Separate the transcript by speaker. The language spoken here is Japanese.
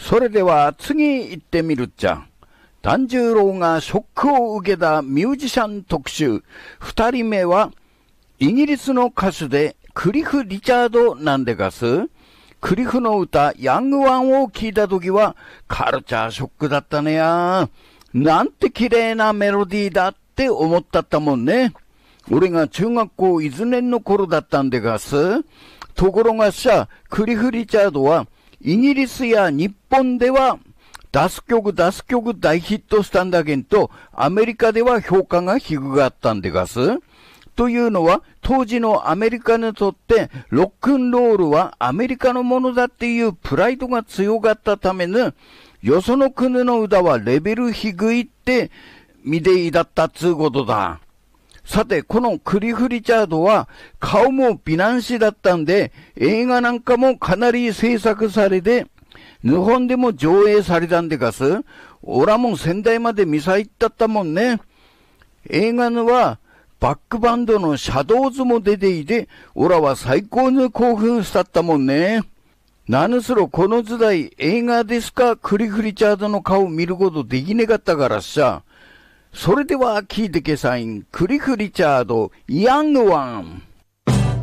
Speaker 1: それでは次行ってみるっちゃ。團十郎がショックを受けたミュージシャン特集。二人目は、イギリスの歌手でクリフ・リチャードなんでがす。クリフの歌、ヤングワンを聞いたときは、カルチャーショックだったねや。なんて綺麗なメロディーだって思ったったもんね。俺が中学校1年の頃だったんでがす。ところがさ、クリフ・リチャードは、イギリスや日本では、出す曲大ヒットしたんだけんと、アメリカでは評価が低かったんでがす。というのは、当時のアメリカにとって、ロックンロールはアメリカのものだっていうプライドが強かったために、よその国の歌はレベル低いって見ていだったっつうことだ。さて、このクリフ・リチャードは顔も美男子だったんで、映画なんかもかなり制作されて、日本でも上映されたんでがす。おらも仙台まで見さ行ったったもんね。映画のは、バックバンドのシャドウズも出ていて、おらは最高に興奮したったもんね。何しろこの時代映画ですかクリフ・リチャードの顔見ることできねかったからさ。それでは聞いてけさいん、クリフ・リチャード、ヤングワン。